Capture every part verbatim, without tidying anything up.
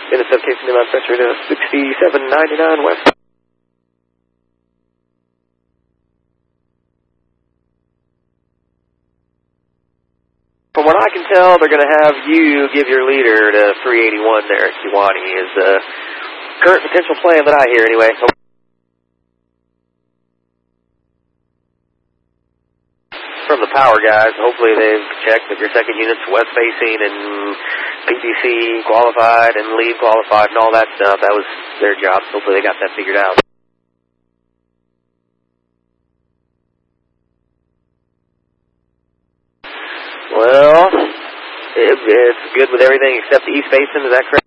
In the subcase, new line pressure to sixty-seven ninety-nine west. From what I can tell, they're going to have you give your leader to three eighty-one there at Kewanee is the current potential plan that I hear anyway. From the power guys, hopefully they've checked that your second unit's west facing and P T C qualified and lead qualified and all that stuff. That was their job. Hopefully they got that figured out. Well, it, it's good with everything except the east facing, is that correct?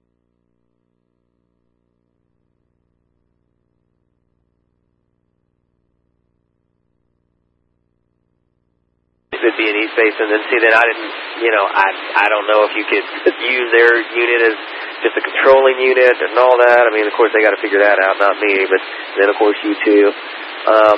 It would be an east facing, and see, then I didn't, you know, I I don't know if you could use their unit as just a controlling unit and all that. I mean, of course, they got to figure that out, not me, but then, of course, you too. Um,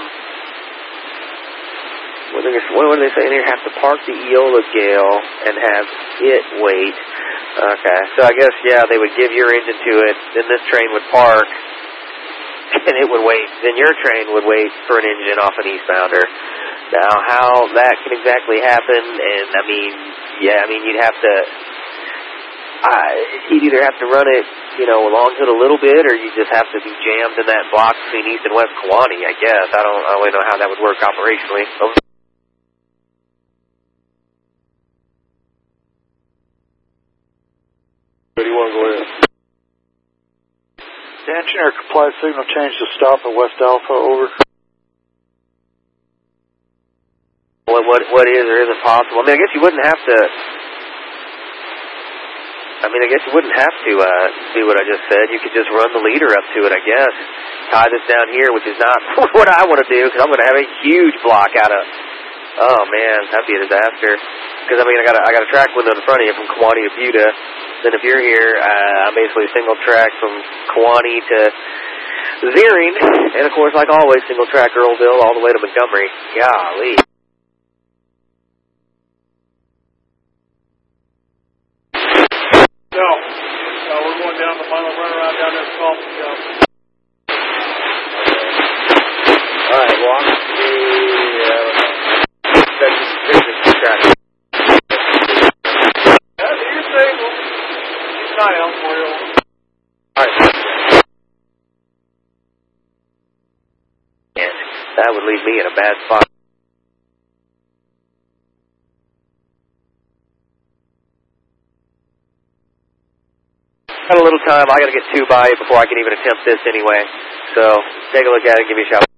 What are, they, what are they saying here? Have to park the Eola Gale and have it wait. Okay, so I guess, yeah, they would give your engine to it, then this train would park, and it would wait. Then your train would wait for an engine off an eastbounder. Now, how that can exactly happen, and, I mean, yeah, I mean, you'd have to, uh, you'd either have to run it, you know, along to it a little bit, or you just have to be jammed in that block between East and West Kewanee, I guess. I don't, I don't really know how that would work operationally. The engineer comply signal change to stop at West Alpha, over. What, what, what is or isn't possible? I mean, I guess you wouldn't have to, I mean, I guess you wouldn't have to uh, do what I just said. You could just run the leader up to it, I guess. Tie this down here, which is not what I want to do, because I'm going to have a huge block out of, oh man, that'd be a disaster. Because, I mean, I got a, I got a track window in front of you from Kewanee to Buda. Then if you're here, uh, I'm basically single track from Kewanee to Zeering. And, of course, like always, single track Earlville all the way to Montgomery. Golly. No. No, we're going down the final runaround down there at Salt Jump. All right, walk the uh, section track. That's your signal. Keep an eye out for you. All right. And that would leave me in a bad spot. Got a little time. I got to get two by before I can even attempt this anyway. So take a look at it and give me a shout.